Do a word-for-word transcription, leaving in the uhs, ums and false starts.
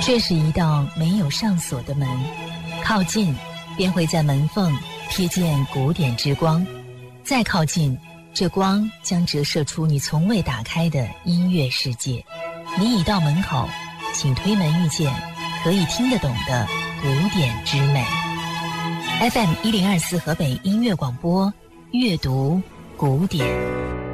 这是一道没有上锁的门，靠近便会在门缝瞥见古典之光，再靠近，这光将折射出你从未打开的音乐世界。你已到门口，请推门遇见可以听得懂的古典之美。 F M 一零二四河北音乐广播，阅读古典。